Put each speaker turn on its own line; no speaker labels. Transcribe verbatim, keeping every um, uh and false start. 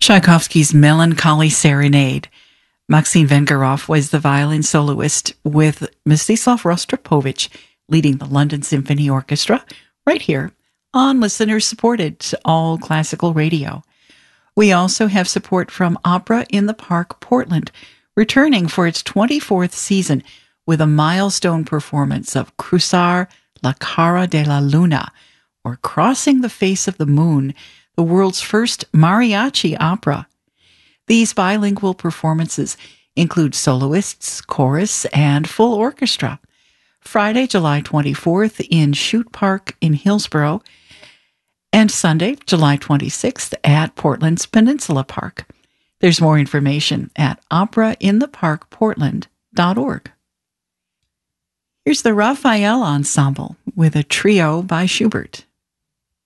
Tchaikovsky's Melancholy Serenade. Maxim Vengerov was the violin soloist, with Mstislav Rostropovich leading the London Symphony Orchestra, right here on listener-supported All Classical Radio. We also have support from Opera in the Park, Portland, returning for its twenty-fourth season with a milestone performance of Cruzar la Cara de la Luna, or Crossing the Face of the Moon, the world's first mariachi opera. These bilingual performances include soloists, chorus, and full orchestra. Friday, July twenty-fourth in Chute Park in Hillsborough, and Sunday, July twenty-sixth at Portland's Peninsula Park. There's more information at opera in the park portland dot org. Here's the Raphael Ensemble with a trio by Schubert.